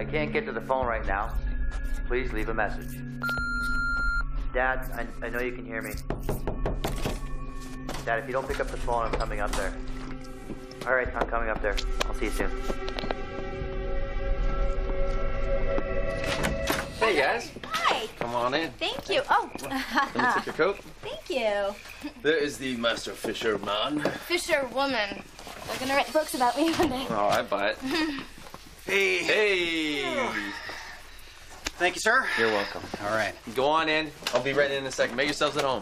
can't get to the phone right now. Please leave a message. Dad, I know you can hear me. Dad, if you don't pick up the phone, I'm coming up there. All right, I'm coming up there. I'll see you soon. Hey, guys. Hi. Come on in. Thank you. Oh. Let me take your coat. Thank you. There is the Master Fisherman. Fisher woman. They're gonna write books about me one day. Oh, I buy it. Hey. Hey. Thank you, sir. You're welcome. All right. Go on in. I'll be right in a second. Make yourselves at home.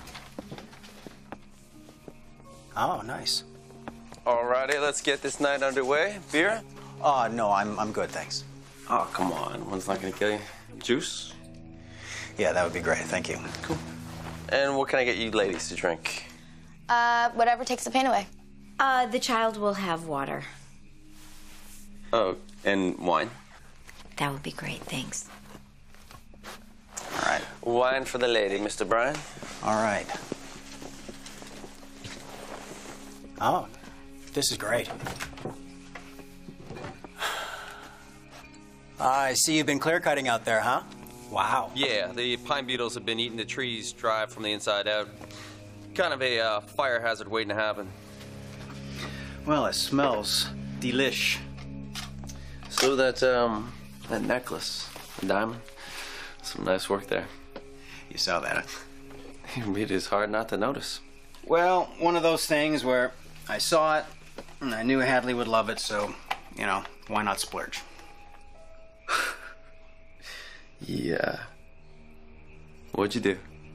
Oh, nice. Alrighty, let's get this night underway. Beer? No, I'm good, thanks. Oh, come on. One's not gonna kill you. Juice? Yeah, that would be great. Thank you. Cool. And what can I get you ladies to drink? Whatever takes the pain away. The child will have water. Oh, and wine? That would be great, thanks. All right. Wine for the lady, Mr. Bryan. All right. Oh, this is great. I see you've been clear cutting out there, huh? Wow. Yeah, the pine beetles have been eating the trees dry from the inside out. Kind of a fire hazard waiting to happen. Well, it smells delish. So that necklace, the diamond, some nice work there. You saw that. It is hard not to notice. Well, one of those things where I saw it, and I knew Hadley would love it, so, you know, why not splurge? Yeah. What'd you do?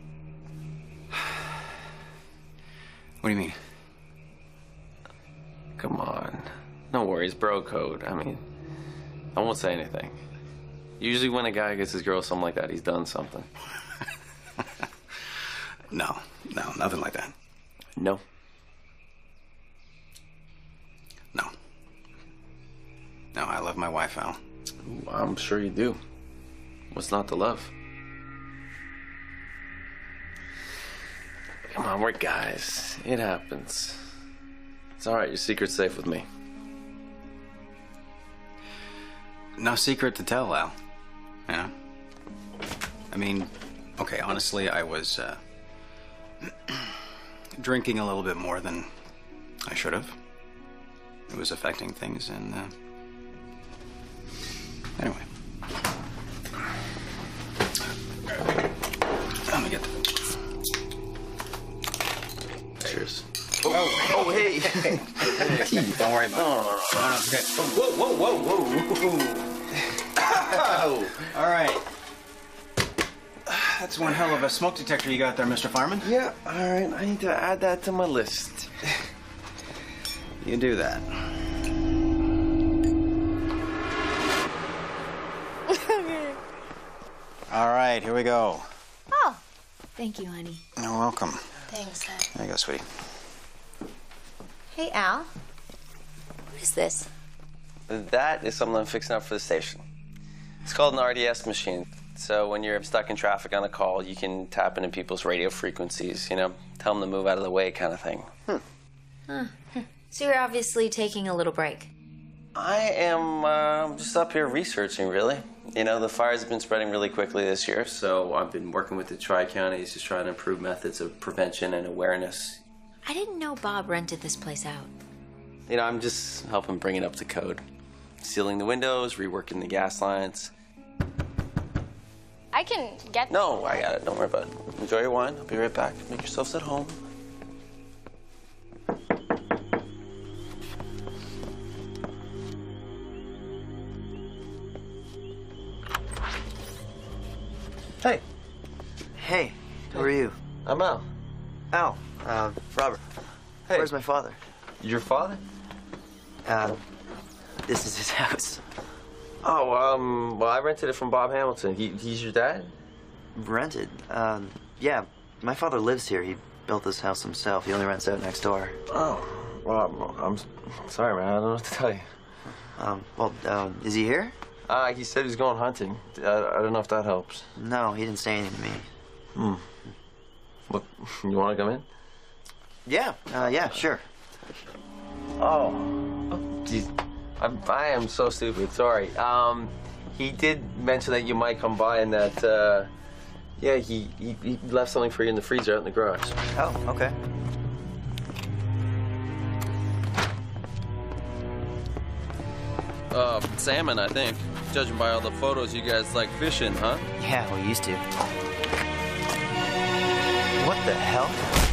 What do you mean? Come on. No worries, bro code. I mean, I won't say anything. Usually when a guy gets his girl something like that, he's done something. No, nothing like that. No. No, I love my wife, Al. I'm sure you do. What's not to love? Come on, we're guys. It happens. It's all right. Your secret's safe with me. No secret to tell, Al. You know? I mean, okay, honestly, I was drinking a little bit more than I should have. It was affecting things, and anyway. Let me get the... Cheers. Oh, hey. Don't worry about it. No. Okay. Whoa. Oh, all right. That's one hell of a smoke detector you got there, Mr. Fireman. Yeah, all right. I need to add that to my list. You do that. All right, here we go. Oh, thank you, honey. You're welcome. Thanks. There you go, sweetie. Hey, Al. What is this? That is something I'm fixing up for the station. It's called an RDS machine. So when you're stuck in traffic on a call, you can tap into people's radio frequencies, you know, tell them to move out of the way kind of thing. So you're obviously taking a little break. I am just up here researching, really. You know, the fires have been spreading really quickly this year, so I've been working with the Tri-Counties just trying to improve methods of prevention and awareness. I didn't know Bob rented this place out. You know, I'm just helping bring it up to code. Sealing the windows, reworking the gas lines. I can get... No, I got it. Don't worry about it. Enjoy your wine. I'll be right back. Make yourselves at home. Hey. Hey, who are you? I'm Al. Al, Robert. Hey. Where's my father? Your father? This is his house. Oh, well, I rented it from Bob Hamilton. He's your dad? Rented? Yeah. My father lives here. He built this house himself. He only rents out next door. Oh, well, I'm sorry, man. I don't know what to tell you. Is he here? He said he's going hunting. I don't know if that helps. No, he didn't say anything to me. What, you want to come in? Yeah, sure. Oh, geez. I am so stupid. Sorry. He did mention that you might come by and that, yeah, he left something for you in the freezer out in the garage. Oh, okay. Salmon, I think. Judging by all the photos, you guys like fishing, huh? Yeah, we used to. What the hell?